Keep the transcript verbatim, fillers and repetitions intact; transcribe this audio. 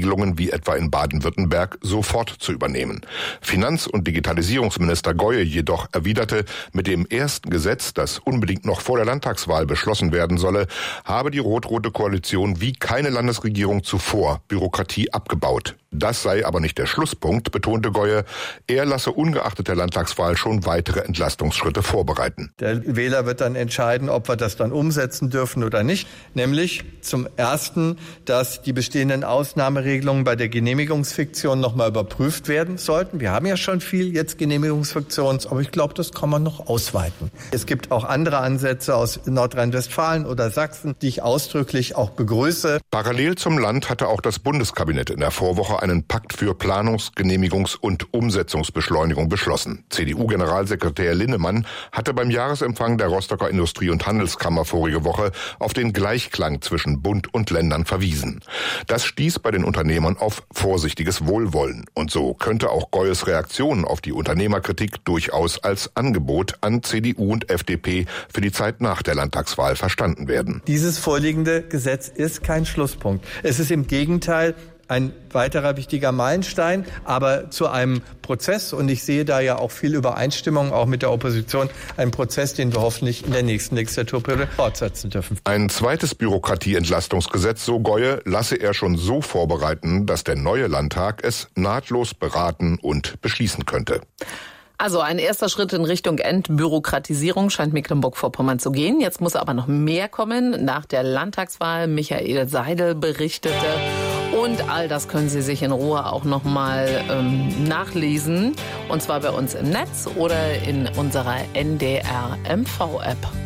Regelungen wie etwa in Baden-Württemberg sofort zu übernehmen. Finanz- und Digitalisierungsminister Goye jedoch erwiderte, mit dem ersten Gesetz, das unbedingt noch vor der Landtagswahl beschlossen werden solle, habe die rot-rote Koalition wie keine Landesregierung zuvor Bürokratie abgebaut. Das sei aber nicht der Schlusspunkt, betonte Goye. Er lasse ungeachtet der Landtagswahl schon weitere Entlastungsschritte vorbereiten. Der Wähler wird dann entscheiden, ob wir das dann umsetzen dürfen oder nicht. Nämlich zum Ersten, dass die bestehenden Ausnahmeregelungen bei der Genehmigungsfiktion nochmal überprüft werden sollten. Wir haben ja schon viel jetzt Genehmigungsfiktion, aber ich glaube, das kann man noch ausweiten. Es gibt auch andere Ansätze aus Nordrhein-Westfalen oder Sachsen, die ich ausdrücklich auch begrüße. Parallel zum Land hatte auch das Bundeskabinett in der Vorwoche einen Pakt für Planungs-, Genehmigungs- und Umsetzungsbeschleunigung beschlossen. C D U-Generalsekretär Linnemann hatte beim Jahresempfang der Rostocker Industrie- und Handelskammer vorige Woche auf den Gleichklang zwischen Bund und Ländern verwiesen. Das stieß bei den Unternehmern auf vorsichtiges Wohlwollen. Und so könnte auch Goyes Reaktion auf die Unternehmerkritik durchaus als Angebot an C D U und F D P für die Zeit nach der Landtagswahl verstanden werden. Dieses vorliegende Gesetz ist kein Schlusspunkt. Es ist im Gegenteil ein weiterer wichtiger Meilenstein, aber zu einem Prozess, und ich sehe da ja auch viel Übereinstimmung, auch mit der Opposition, ein Prozess, den wir hoffentlich in der nächsten Legislaturperiode fortsetzen dürfen. Ein zweites Bürokratieentlastungsgesetz, so Goye, lasse er schon so vorbereiten, dass der neue Landtag es nahtlos beraten und beschließen könnte. Also ein erster Schritt in Richtung Entbürokratisierung scheint Mecklenburg-Vorpommern zu gehen. Jetzt muss aber noch mehr kommen. Nach der Landtagswahl, Michael Seidel berichtete. Und all das können Sie sich in Ruhe auch nochmal ähm, nachlesen. Und zwar bei uns im Netz oder in unserer N D R M V App.